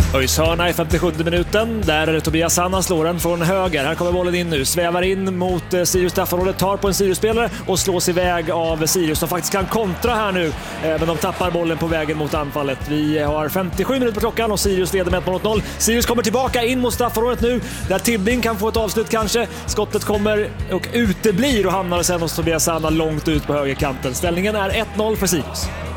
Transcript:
ÖIS hörna i 57 minuten där Tobias Sanna slår den från höger. Här kommer bollen in nu, svävar in mot Sirius straffområde, tar på en Sirius-spelare och slås iväg av Sirius som faktiskt kan kontra här nu, men de tappar bollen på vägen mot anfallet. Vi har 57 minuter på klockan och Sirius leder med 1-0. Sirius kommer tillbaka in mot straffområdet nu där Tibbing kan få ett avslut kanske. Skottet kommer och uteblir och hamnar sen hos Tobias Sanna långt ut på högerkanten. Ställningen är 1-0 för Sirius.